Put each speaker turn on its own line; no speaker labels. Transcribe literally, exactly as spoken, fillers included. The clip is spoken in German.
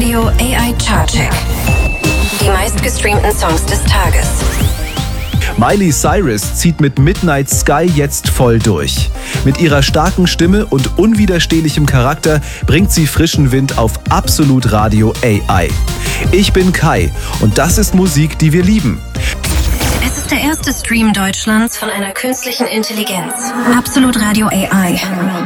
Radio A I Chartcheck. Die meistgestreamten Songs des Tages.
Miley Cyrus zieht mit Midnight Sky jetzt voll durch. Mit ihrer starken Stimme und unwiderstehlichem Charakter bringt sie frischen Wind auf Absolut Radio A I. Ich bin Kai und das ist Musik, die wir lieben.
Es ist der erste Stream Deutschlands von einer künstlichen Intelligenz. Absolut Radio A I.